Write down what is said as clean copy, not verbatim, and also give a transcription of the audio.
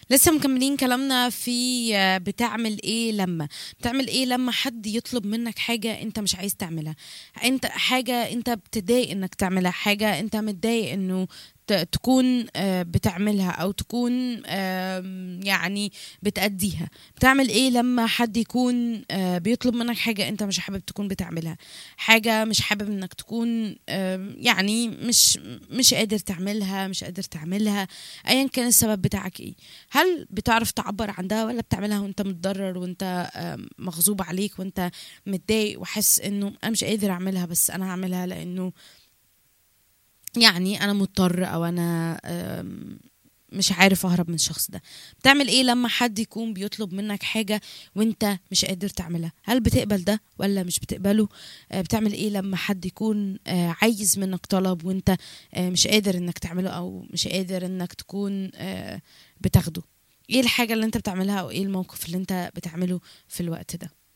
لسه مكملين كلامنا في بتعمل ايه لما حد يطلب منك حاجة انت مش عايز تعملها. انت حاجة انت بتضايق انك تعملها، حاجة انت متضايق انه تكون بتعملها او تكون يعني بتأديها. بتعمل ايه لما حد يكون بيطلب منك حاجة انت مش حابب تكون بتعملها، حاجة مش حابب انك تكون يعني مش قادر تعملها، مش قادر تعملها، ايا كان السبب بتاعك ايه. هل بتعرف تعبر عن ده، ولا بتعملها وانت متضرر، وانت مغصوب عليك، وانت متضايق وحس انه انا مش قادر اعملها بس انا هعملها لانه يعني انا مضطر، او انا مش عارف اهرب من الشخص ده. بتعمل ايه لما حد يكون بيطلب منك حاجة وانت مش قادر تعملها؟ هل بتقبل ده ولا مش بتقبله؟ بتعمل ايه لما حد يكون عايز منك طلب وانت مش قادر انك تعمله، او مش قادر انك تكون بتاخده؟ ايه الحاجة اللي انت بتعملها، او ايه الموقف اللي انت بتعمله في الوقت ده؟